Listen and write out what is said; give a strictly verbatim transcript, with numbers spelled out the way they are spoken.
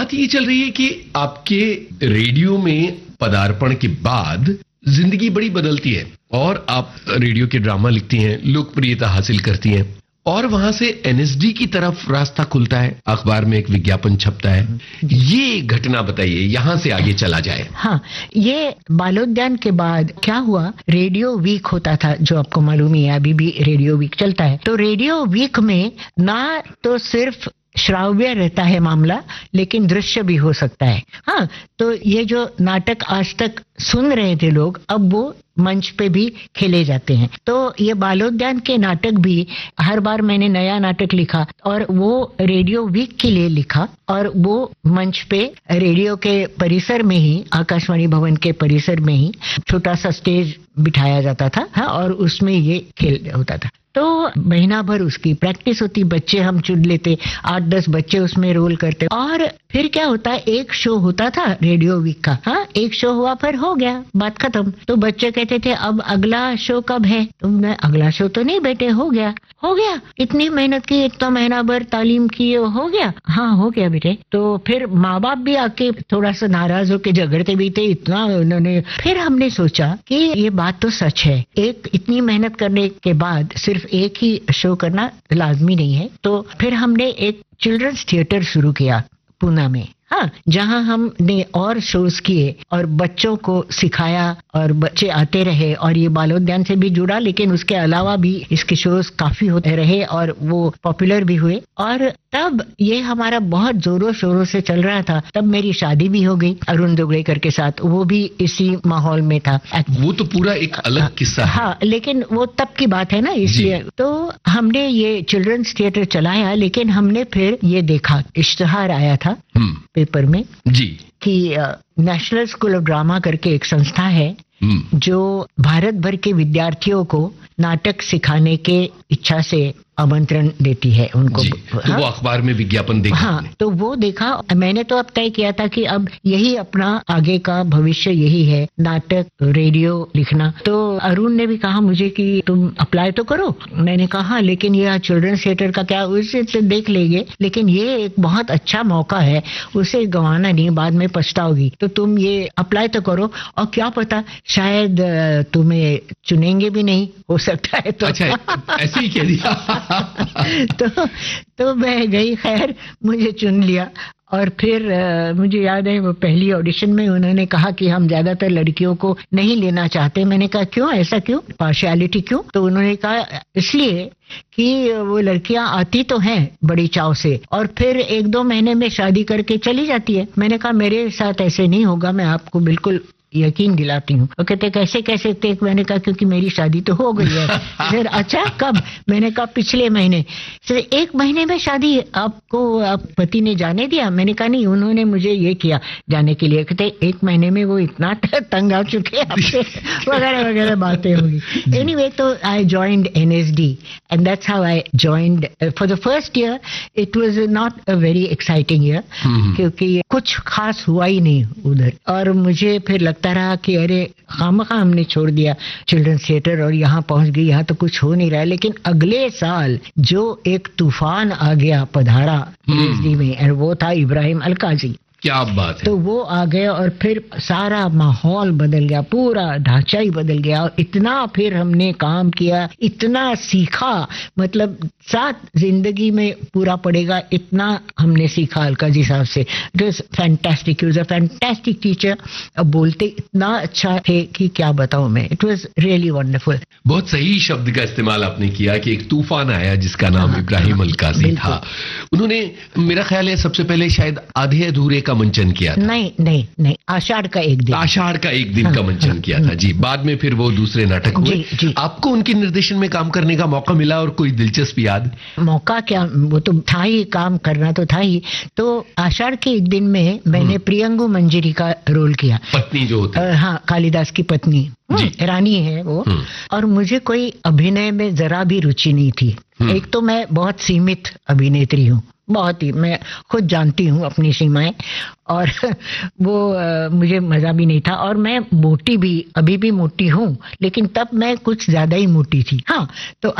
बात ये चल रही है कि आपके रेडियो में पदार्पण के बाद जिंदगी बड़ी बदलती है और आप रेडियो के ड्रामा लिखती हैं, लोकप्रियता हासिल करती हैं और वहां से एनएसडी की तरफ रास्ता खुलता है, अखबार में एक विज्ञापन छपता है। ये घटना बताइए, यहां से आगे चला जाए। हाँ, ये बालोद्यान के बाद क्या हुआ, रेडियो वीक होता था, जो आपको मालूम ही है, अभी भी रेडियो वीक चलता है। तो रेडियो वीक में ना तो सिर्फ श्राव्य रहता है मामला, लेकिन दृश्य भी हो सकता है। हाँ, तो ये जो नाटक आज तक सुन रहे थे लोग, अब वो मंच पे भी खेले जाते हैं। तो ये बालोद्यान के नाटक भी, हर बार मैंने नया नाटक लिखा और वो रेडियो वीक के लिए लिखा और वो मंच पे रेडियो के परिसर में ही, आकाशवाणी भवन के परिसर में ही छोटा सा स्टेज बिठाया जाता था। हाँ, और उसमें ये खेल होता था। तो महीना भर उसकी प्रैक्टिस होती, बच्चे हम चुन लेते, आठ दस बच्चे उसमें रोल करते। और फिर क्या होता है, एक शो होता था रेडियो वीक का। हाँ, एक शो हुआ, फिर हो गया, बात खत्म। तो बच्चे कहते थे अब अगला शो कब है? तुमने अगला शो तो नहीं बेटे, हो गया हो गया इतनी मेहनत की, एक तो महीना भर तालीम की, हो गया। हाँ, हो गया बेटे। तो फिर माँ बाप भी आके थोड़ा सा नाराज होके झगड़ते भी थे, इतना उन्होंने। फिर हमने सोचा कि ये बात तो सच है, एक इतनी मेहनत करने के बाद सिर्फ एक ही शो करना लाजमी नहीं है। तो फिर हमने एक चिल्ड्रंस थिएटर शुरू किया पूना में। हाँ, जहाँ हमने और शोज किए और बच्चों को सिखाया और बच्चे आते रहे और ये बालोद्यान से भी जुड़ा, लेकिन उसके अलावा भी इसके शोज काफी होते रहे और वो पॉपुलर भी हुए। और तब ये हमारा बहुत जोरों शोरों से चल रहा था। तब मेरी शादी भी हो गई अरुण दुगड़ेकर के साथ, वो भी इसी माहौल में था। वो तो पूरा एक अलग किस्सा है। हाँ, लेकिन वो तब की बात है ना, इसलिए तो हमने ये चिल्ड्रंस थिएटर चलाया। लेकिन हमने फिर ये देखा, इश्तहार आया था पेपर में जी कि नेशनल स्कूल ऑफ ड्रामा करके एक संस्था है जो भारत भर के विद्यार्थियों को नाटक सिखाने के इच्छा से आमंत्रण देती है उनको। तो हाँ? वो अखबार में विज्ञापन देखा। हाँ, तो वो देखा। मैंने तो अब तय किया था कि अब यही अपना आगे का भविष्य यही है, नाटक रेडियो लिखना। तो अरुण ने भी कहा मुझे कि तुम अप्लाई तो करो। मैंने कहा लेकिन ये चिल्ड्रंस थिएटर का क्या, उसे तो देख लेंगे, लेकिन ये एक बहुत अच्छा मौका है, उसे गंवाना नहीं, बाद में पछताओगी। तो तुम ये अप्लाई तो करो, और क्या पता शायद तुम्हें चुनेंगे भी नहीं, हो सकता है। तो अच्छा, ऐसे ही कह दिया। तो तो मैं गई, खैर मुझे चुन लिया। और फिर आ, मुझे याद है वो पहली ऑडिशन में उन्होंने कहा कि हम ज्यादातर लड़कियों को नहीं लेना चाहते। मैंने कहा क्यों, ऐसा क्यों, पार्शियलिटी क्यों? तो उन्होंने कहा इसलिए कि वो लड़कियां आती तो हैं बड़ी चाव से और फिर एक दो महीने में शादी करके चली जाती है। मैंने कहा मेरे साथ ऐसे नहीं होगा, मैं आपको बिल्कुल यकीन दिलाती हूँ। और कहते कैसे कैसे थे? मैंने कहा क्योंकि मेरी शादी तो हो गई है। फिर अच्छा कब? मैंने कहा पिछले महीने। फिर एक महीने में शादी, आपको आप पति ने जाने दिया? मैंने कहा नहीं, उन्होंने मुझे ये किया जाने के लिए। कहते एक महीने में वो इतना तंग आ चुके आपसे, वगैरह वगैरह बातें होगी। एनीवे, तो I joined NSD and that's how I joined. For the first year it was not a very exciting year, क्योंकि कुछ खास हुआ ही नहीं उधर। और मुझे फिर लगता रहा कि अरे खामखा हमने छोड़ दिया चिल्ड्रंस थिएटर और यहाँ पहुंच गई, यहाँ तो कुछ हो नहीं रहा है। लेकिन अगले साल जो एक तूफान आ गया, पधारा एनएसडी में, और वो था इब्राहिम अलकाजी। क्या बात है। तो वो आ गया और फिर सारा माहौल बदल गया, पूरा ढांचा ही बदल गया। और इतना फिर हमने काम किया, इतना सीखा, मतलब साथ जिंदगी में पूरा पड़ेगा, इतना हमने सीखा अलकाजी साहब से। It was fantastic, he was a fantastic teacher. अब बोलते इतना अच्छा थे कि क्या बताऊं मैं। It was really wonderful. बहुत सही शब्द का इस्तेमाल आपने किया कि एक तूफान आया जिसका नाम हाँ, इब्राहिम अलकाजी था। उन्होंने, मेरा ख्याल है, सबसे पहले शायद आधे अधूरे का मंचन किया था। नहीं नहीं नहीं, आषाढ़ का एक दिन, आषाढ़ का एक दिन हाँ, का मंचन हाँ, किया था जी। बाद में फिर वो दूसरे नाटक हुए। जी, जी। आपको उनके निर्देशन में काम करने का मौका मिला और कोई दिलचस्प याद? मौका क्या, वो तो था ही, काम करना तो था ही। तो आषाढ़ के एक दिन में मैंने प्रियंगु मंजरी का रोल किया, पत्नी जो होती है। हाँ, कालिदास की पत्नी, रानी है वो। और मुझे कोई अभिनय में जरा भी रुचि नहीं थी। एक तो मैं बहुत सीमित अभिनेत्री हूँ, बहुत ही, मैं खुद जानती हूँ अपनी सीमाएं। और वो आ, मुझे मजा भी नहीं था। और मैं मोटी भी, अभी भी मोटी हूँ, लेकिन तब मैं कुछ ज्यादा ही मोटी थी। हाँ, तो